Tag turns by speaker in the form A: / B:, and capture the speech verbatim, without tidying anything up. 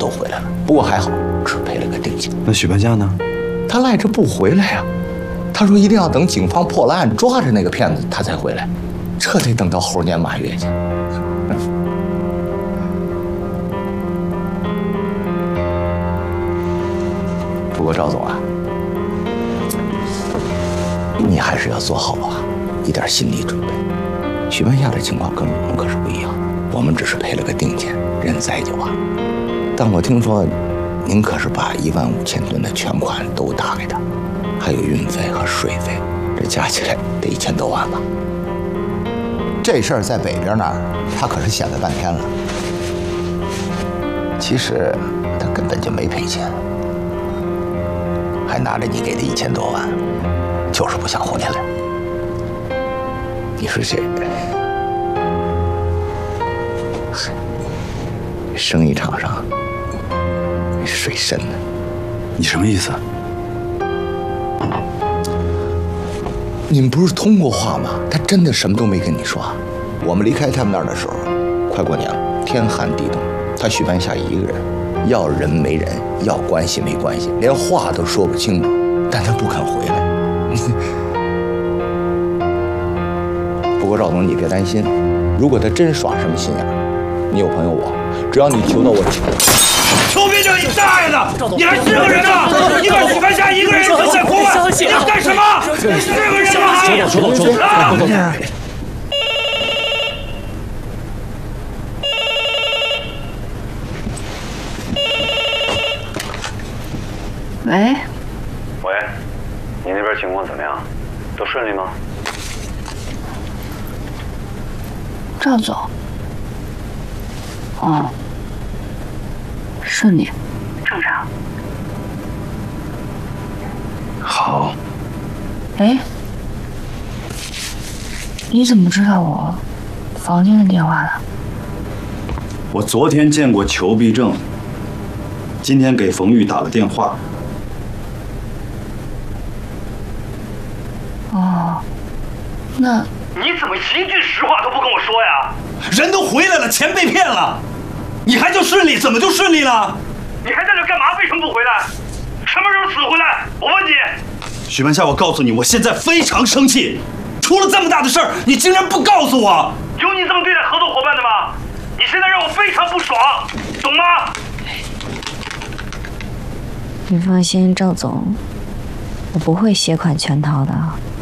A: 都回来了，不过还好，只赔了个定金。
B: 那许半夏呢？
A: 他赖着不回来呀、啊。他说一定要等警方破了案，抓着那个骗子，他才回来。这得等到猴年马月去。不过赵总啊，你还是要做好啊一点心理准备。许半夏的情况跟我们可是不一样，我们只是赔了个定金，人在就完。但我听说，您可是把一万五千吨的全款都打给他，还有运费和税费，这加起来得一千多万吧？这事儿在北边那儿，他可是想了半天了。其实他根本就没赔钱，还拿着你给的一千多万，就是不想活下来。你说这生意场上水深呢？
B: 你什么意思？
A: 你们不是通过话吗？他真的什么都没跟你说啊？我们离开他们那儿的时候，快过年了，天寒地冻，他许半夏一个人，要人没人，要关系没关系，连话都说不清楚，但他不肯回来。不过赵总，你别担心，如果他真耍什么心眼儿，你有朋友我，只要你求到我。
C: 臭别正，你大爷的！你还是个人吗？你把许半夏一个人扔在国外，你要干什么？你是个人吗？
B: 收到，收到，收到。
D: 喂。
E: 喂，你那边情况怎么样？都顺利吗？
D: 赵总。哦。顺利，正常。
B: 好。
D: 哎，你怎么知道我房间的电话的？
B: 我昨天见过裘必正，今天给冯玉打了电话。
D: 哦，那
C: 你怎么一句实话都不跟我说呀？人都回来了，钱被骗了。你还叫顺利？怎么就顺利了？你还在这干嘛？为什么不回来？什么时候死回来？我问你。许半夏，我告诉你，我现在非常生气。出了这么大的事儿，你竟然不告诉我！有你这么对待合作伙伴的吗？你现在让我非常不爽，懂吗？
F: 你放心，赵总，我不会携款潜逃的。